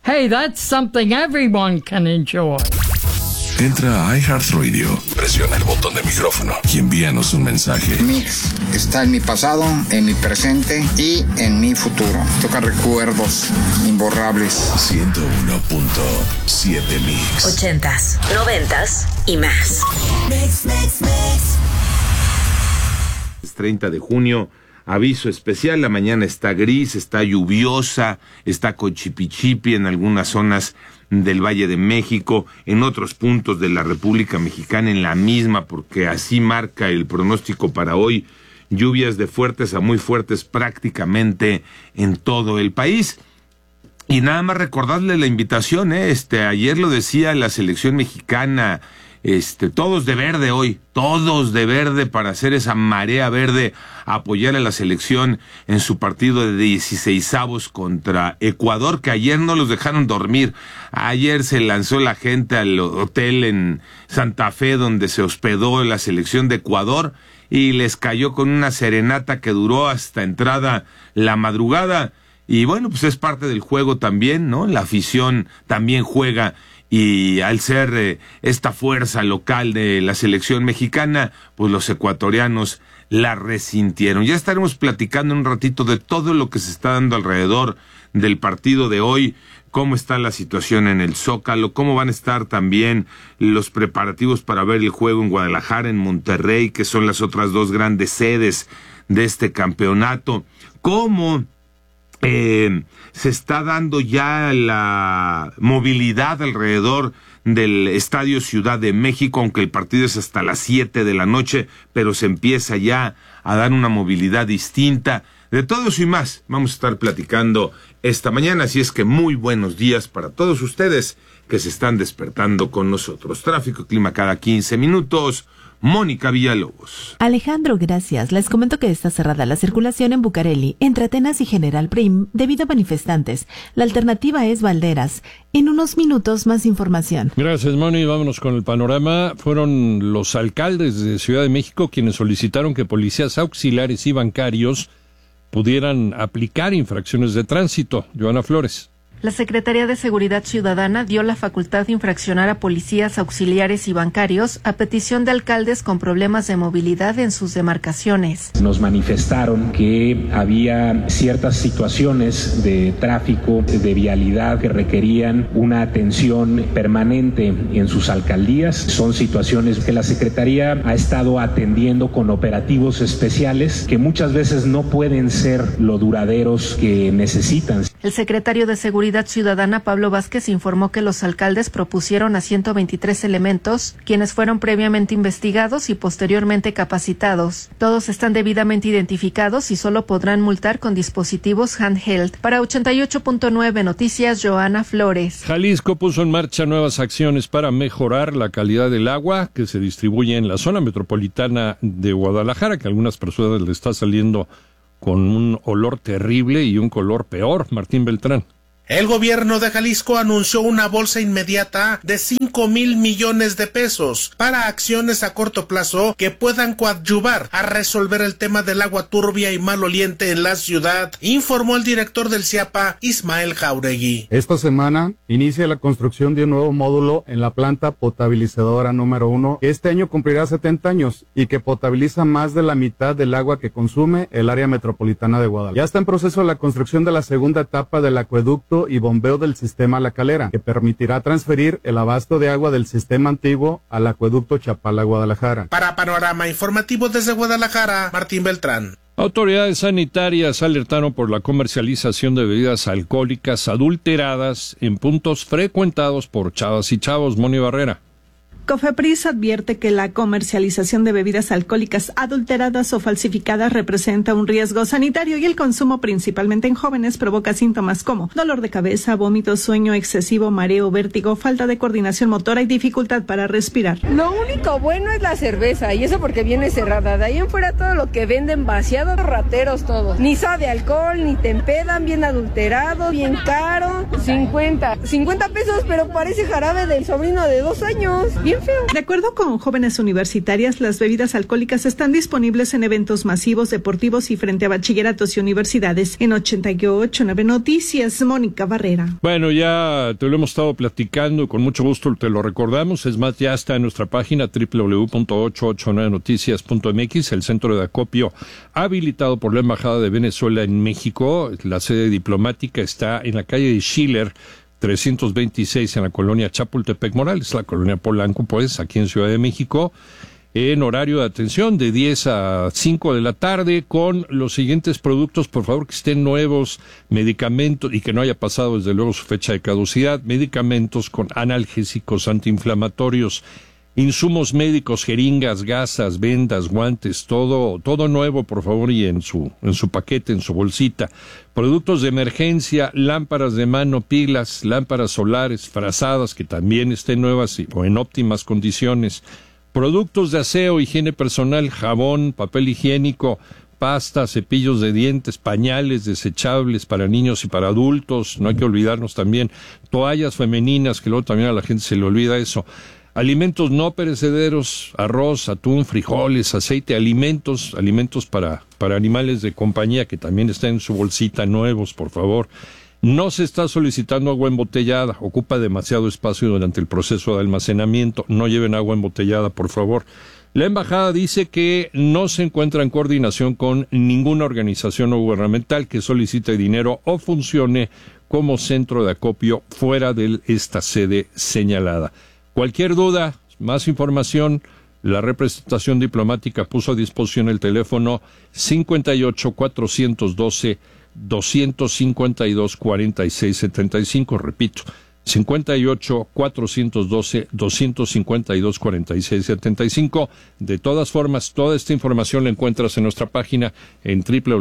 Hey, that's something everyone can enjoy. Entra a iHeartRadio, presiona el botón de micrófono y envíanos un mensaje. Mix está en mi pasado, en mi presente y en mi futuro. Toca recuerdos imborrables. 101.7 Mix. 80s, 90s y más. Mix. 30 de junio, aviso especial, la mañana está gris, está lluviosa, está con chipichipi en algunas zonas del Valle de México, en otros puntos de la República Mexicana en la misma, porque así marca el pronóstico para hoy, lluvias de fuertes a muy fuertes prácticamente en todo el país. Y nada más recordarle la invitación, ayer lo decía la selección mexicana, todos de verde hoy, todos de verde para hacer esa marea verde, apoyar a la selección en su partido de 16avos contra Ecuador, que ayer no los dejaron dormir. Ayer se lanzó la gente al hotel en Santa Fe donde se hospedó la selección de Ecuador y les cayó con una serenata que duró hasta entrada la madrugada. Y bueno, pues es parte del juego también, ¿no? La afición también juega. Y al ser esta fuerza local de la selección mexicana, pues los ecuatorianos la resintieron. Ya estaremos platicando un ratito de todo lo que se está dando alrededor del partido de hoy, cómo está la situación en el Zócalo, cómo van a estar también los preparativos para ver el juego en Guadalajara, en Monterrey, que son las otras dos grandes sedes de este campeonato, cómo se está dando ya la movilidad alrededor del Estadio Ciudad de México, aunque el partido es hasta las 7 de la noche, pero se empieza ya a dar una movilidad distinta. De todo eso y más vamos a estar platicando esta mañana, así es que muy buenos días para todos ustedes que se están despertando con nosotros. Tráfico y clima cada 15 minutos. Mónica Villalobos. Alejandro, gracias. Les comento que está cerrada la circulación en Bucareli, entre Atenas y General Prim, debido a manifestantes. La alternativa es Valderas. En unos minutos, más información. Gracias, Moni. Vámonos con el panorama. Fueron los alcaldes de Ciudad de México quienes solicitaron que policías auxiliares y bancarios pudieran aplicar infracciones de tránsito. Joana Flores. La Secretaría de Seguridad Ciudadana dio la facultad de infraccionar a policías auxiliares y bancarios a petición de alcaldes con problemas de movilidad en sus demarcaciones. Nos manifestaron que había ciertas situaciones de tráfico, de vialidad que requerían una atención permanente en sus alcaldías. Son situaciones que la Secretaría ha estado atendiendo con operativos especiales que muchas veces no pueden ser lo duraderos que necesitan. El secretario de Seguridad Ciudadana, Pablo Vázquez, informó que los alcaldes propusieron a 123 elementos, quienes fueron previamente investigados y posteriormente capacitados. Todos están debidamente identificados y solo podrán multar con dispositivos handheld. Para 88.9 Noticias, Joana Flores. Jalisco puso en marcha nuevas acciones para mejorar la calidad del agua que se distribuye en la zona metropolitana de Guadalajara, que a algunas personas le está saliendo con un olor terrible y un color peor. Martín Beltrán. El gobierno de Jalisco anunció una bolsa inmediata de 5,000 millones de pesos para acciones a corto plazo que puedan coadyuvar a resolver el tema del agua turbia y maloliente en la ciudad, informó el director del CIAPA, Ismael Jauregui. Esta semana inicia la construcción de un nuevo módulo en la planta potabilizadora número 1, que este año cumplirá 70 años y que potabiliza más de la mitad del agua que consume el área metropolitana de Guadalajara. Ya está en proceso la construcción de la segunda etapa del acueducto y bombeo del sistema La Calera, que permitirá transferir el abasto de agua del sistema antiguo al acueducto Chapala-Guadalajara. Para Panorama Informativo desde Guadalajara, Martín Beltrán. Autoridades sanitarias alertaron por la comercialización de bebidas alcohólicas adulteradas en puntos frecuentados por chavas y chavos. Moni Barrera. Cofepris advierte que la comercialización de bebidas alcohólicas adulteradas o falsificadas representa un riesgo sanitario y el consumo, principalmente en jóvenes, provoca síntomas como dolor de cabeza, vómito, sueño excesivo, mareo, vértigo, falta de coordinación motora y dificultad para respirar. Lo único bueno es la cerveza y eso porque viene cerrada. De ahí en fuera todo lo que venden vaciado, rateros todos. Ni sabe alcohol, ni te empedan, bien adulterado, bien caro. 50 pesos, pero parece jarabe del sobrino de 2 años. bien feo. De acuerdo con Jóvenes Universitarias, las bebidas alcohólicas están disponibles en eventos masivos, deportivos y frente a bachilleratos y universidades. En 88.9 Noticias, Mónica Barrera. Bueno, ya te lo hemos estado platicando, con mucho gusto te lo recordamos. Es más, ya está en nuestra página www.889noticias.mx, el centro de acopio habilitado por la Embajada de Venezuela en México. La sede diplomática está en la calle de Schiller 326 en la colonia Chapultepec Morales, la colonia Polanco, pues, aquí en Ciudad de México, en horario de atención de 10 a 5 de la tarde, con los siguientes productos, por favor, que estén nuevos, medicamentos, y que no haya pasado desde luego su fecha de caducidad, medicamentos con analgésicos, antiinflamatorios, insumos médicos, jeringas, gasas, vendas, guantes, todo nuevo, por favor, y en su paquete, en su bolsita. Productos de emergencia, lámparas de mano, pilas, lámparas solares, frazadas, que también estén nuevas o en óptimas condiciones. Productos de aseo, higiene personal, jabón, papel higiénico, pasta, cepillos de dientes, pañales desechables para niños y para adultos. No hay que olvidarnos también toallas femeninas, que luego también a la gente se le olvida eso. Alimentos no perecederos, arroz, atún, frijoles, aceite, alimentos para animales de compañía, que también están en su bolsita, nuevos, por favor. No se está solicitando agua embotellada, ocupa demasiado espacio durante el proceso de almacenamiento. No lleven agua embotellada, por favor. La embajada dice que no se encuentra en coordinación con ninguna organización no gubernamental que solicite dinero o funcione como centro de acopio fuera de esta sede señalada. Cualquier duda, más información, la representación diplomática puso a disposición el teléfono 58-412-252-4675, repito, 58-412-252-4675. De todas formas, toda esta información la encuentras en nuestra página en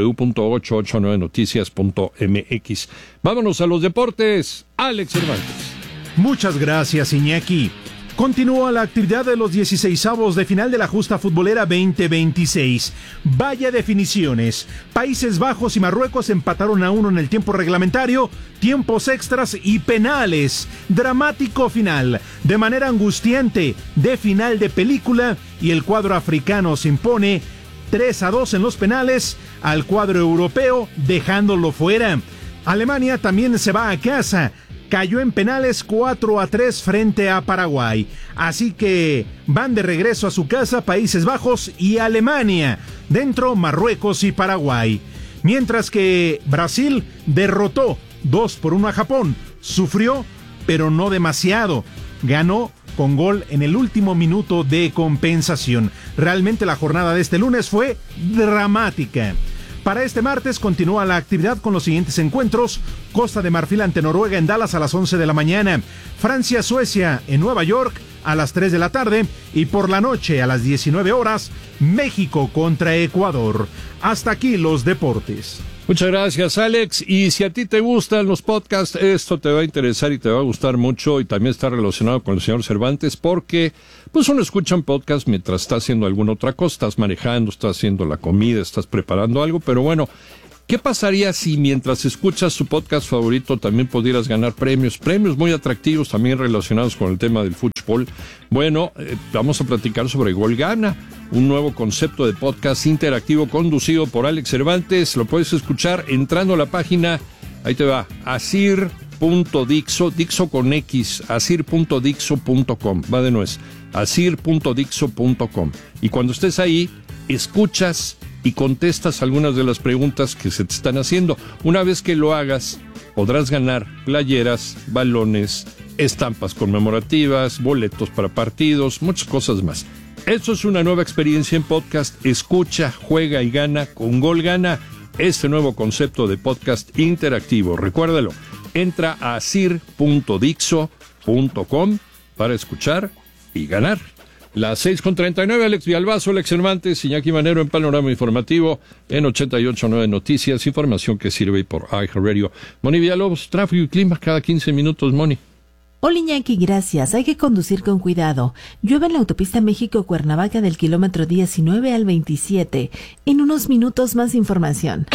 www.889noticias.mx. Vámonos a los deportes. Alex Cervantes. Muchas gracias, Iñaki. Continúa la actividad de los 16avos de final de la justa futbolera 2026. Vaya definiciones. Países Bajos y Marruecos empataron a 1 en el tiempo reglamentario, tiempos extras y penales. Dramático final, de manera angustiante, de final de película, y el cuadro africano se impone 3-2 en los penales al cuadro europeo, dejándolo fuera. Alemania también se va a casa. Cayó en penales 4-3 frente a Paraguay. Así que van de regreso a su casa Países Bajos y Alemania. Dentro Marruecos y Paraguay. Mientras que Brasil derrotó 2-1 a Japón. Sufrió, pero no demasiado. Ganó con gol en el último minuto de compensación. Realmente la jornada de este lunes fue dramática. Para este martes continúa la actividad con los siguientes encuentros: Costa de Marfil ante Noruega en Dallas a las 11 de la mañana, Francia-Suecia en Nueva York a las 3 de la tarde, y por la noche a las 19 horas, México contra Ecuador. Hasta aquí los deportes. Muchas gracias, Alex. Y si a ti te gustan los podcasts, esto te va a interesar y te va a gustar mucho, y también está relacionado con el señor Cervantes, porque pues uno escucha un podcast mientras está haciendo alguna otra cosa, estás manejando, estás haciendo la comida, estás preparando algo, pero bueno, ¿qué pasaría si mientras escuchas su podcast favorito también pudieras ganar premios muy atractivos también relacionados con el tema del fútbol? Bueno, vamos a platicar sobre Gol Gana, un nuevo concepto de podcast interactivo conducido por Alex Cervantes. Lo puedes escuchar entrando a la página, ahí te va, asir.dixo, Dixo con X, asir.dixo.com, va de nuez, asir.dixo.com. Y cuando estés ahí, escuchas y contestas algunas de las preguntas que se te están haciendo. Una vez que lo hagas, podrás ganar playeras, balones, estampas conmemorativas, boletos para partidos, muchas cosas más. Eso es una nueva experiencia en podcast. Escucha, juega y gana con Gol Gana, este nuevo concepto de podcast interactivo. Recuérdalo, entra a asir.dixo.com para escuchar y ganar. Las 6:39, Alex Villalbazo, Alex Cervantes, Iñaki Manero en Panorama Informativo en 88.9 Noticias, información que sirve por iHeartRadio. Moni Villalobos, tráfico y clima cada 15 minutos, Moni. Hola Iñaki, gracias. Hay que conducir con cuidado. Llueve en la autopista México-Cuernavaca del kilómetro 19 al 27. En unos minutos más información.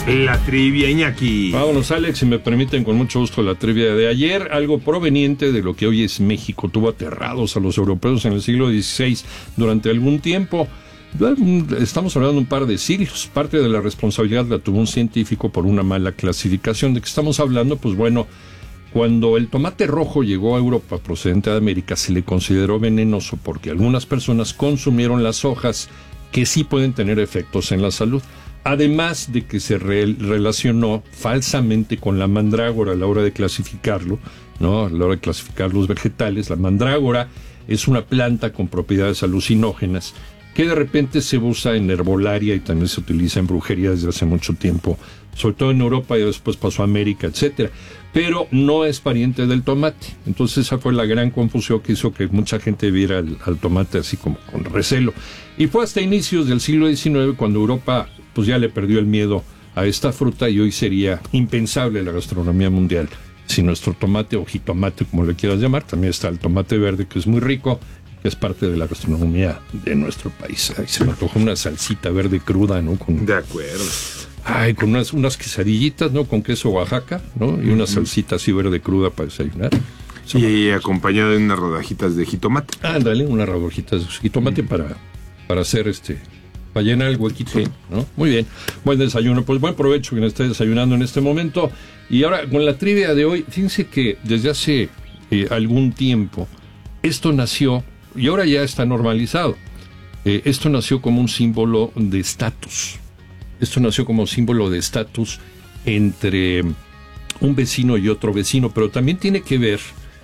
La trivia, Iñaki. Vámonos, Alex, si me permiten, con mucho gusto la trivia de ayer. Algo proveniente de lo que hoy es México. Tuvo aterrados a los europeos en el siglo XVI durante algún tiempo. Estamos hablando de un par de siglos. Parte de la responsabilidad la tuvo un científico por una mala clasificación. ¿De qué estamos hablando? Pues bueno, cuando el tomate rojo llegó a Europa procedente de América, se le consideró venenoso porque algunas personas consumieron las hojas que sí pueden tener efectos en la salud. Además de que se relacionó falsamente con la mandrágora a la hora de clasificarlo, ¿no? A la hora de clasificar los vegetales. La mandrágora es una planta con propiedades alucinógenas que de repente se usa en herbolaria y también se utiliza en brujería desde hace mucho tiempo, sobre todo en Europa y después pasó a América, etcétera. Pero no es pariente del tomate. Entonces esa fue la gran confusión que hizo que mucha gente viera al tomate así como con recelo. Y fue hasta inicios del siglo XIX cuando Europa pues ya le perdió el miedo a esta fruta y hoy sería impensable la gastronomía mundial si nuestro tomate o jitomate, como le quieras llamar, también está el tomate verde, que es muy rico, que es parte de la gastronomía de nuestro país. Ay, se me antojó una salsita verde cruda, ¿no? De acuerdo. Ay, con unas quesadillitas, ¿no? Con queso Oaxaca, ¿no? Y una salsita así verde cruda para desayunar. Y acompañado de unas rodajitas de jitomate. Ándale, unas rodajitas de jitomate para hacer para llenar el huequito, sí, ¿no? Muy bien. Buen desayuno. Pues buen provecho quien esté desayunando en este momento. Y ahora, con la trivia de hoy, fíjense que desde hace algún tiempo, esto nació, y ahora ya está normalizado, esto nació como un símbolo de estatus. Esto nació como símbolo de estatus entre un vecino y otro vecino, pero también tiene que ver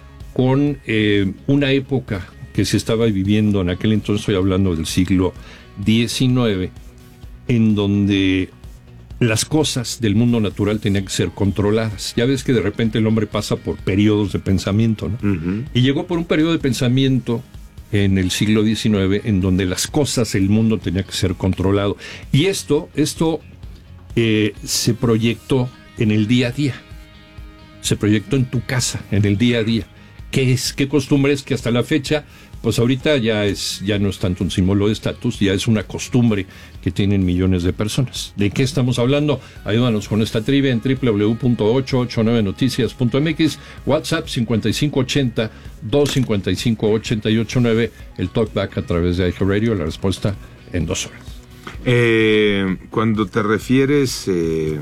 con una época que se estaba viviendo en aquel entonces, estoy hablando del siglo XIX, en donde las cosas del mundo natural tenían que ser controladas. Ya ves que de repente el hombre pasa por periodos de pensamiento, ¿no? Uh-huh. Y llegó por un periodo de pensamiento en el siglo XIX en donde las cosas, el mundo tenía que ser controlado. Y esto se proyectó en el día a día. Se proyectó en tu casa, en el día a día. ¿Qué costumbre es que hasta la fecha, pues ahorita ya no es tanto un símbolo de estatus, ya es una costumbre que tienen millones de personas? ¿De qué estamos hablando? Ayúdanos con esta trivia en www.889noticias.mx, WhatsApp 5580-255-889, el talkback a través de iHeartRadio, la respuesta en 2 horas. Cuando te refieres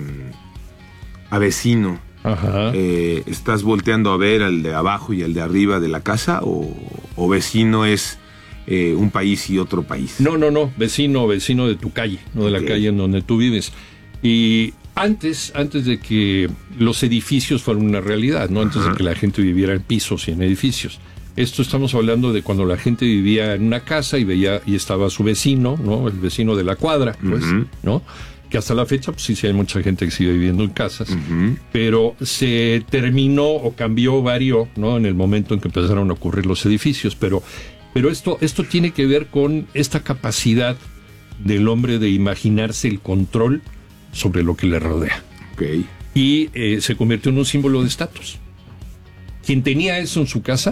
a vecino, ajá, ¿estás volteando a ver al de abajo y al de arriba de la casa o vecino es un país y otro país? No, vecino de tu calle, no de la calle en donde tú vives. Y antes de que los edificios fueran una realidad, no antes de que la gente viviera en pisos y en edificios. Esto estamos hablando de cuando la gente vivía en una casa y veía y estaba su vecino, ¿no? El vecino de la cuadra, pues, ¿no? Que hasta la fecha, pues sí hay mucha gente que sigue viviendo en casas, pero se terminó o varió, ¿no? En el momento en que empezaron a ocurrir los edificios, pero esto tiene que ver con esta capacidad del hombre de imaginarse el control sobre lo que le rodea. Okay. Y se convirtió en un símbolo de estatus. Quien tenía eso en su casa,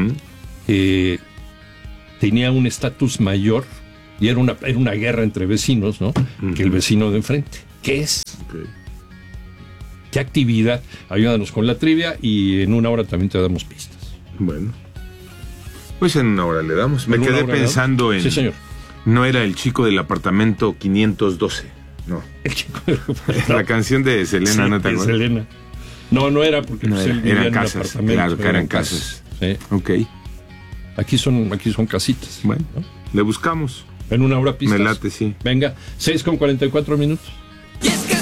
tenía un estatus mayor. Y era una guerra entre vecinos, ¿no? Que el vecino de enfrente. ¿Qué es? Okay. ¿Qué actividad? Ayúdanos con la trivia y en 1 hora también te damos pistas. Bueno. Pues en 1 hora le damos. Me quedé pensando en... Sí, señor. No era el chico del apartamento 512. No. El chico del apartamento. La canción de Selena, sí, ¿no te acuerdas? Selena. No era porque no él vivía eran casas, en un apartamento. Claro, que eran casas. Sí. Ok. Aquí son casitas. Bueno, ¿no? Le buscamos. En 1 hora pistas. Me late, sí. Venga, 6:44 minutos.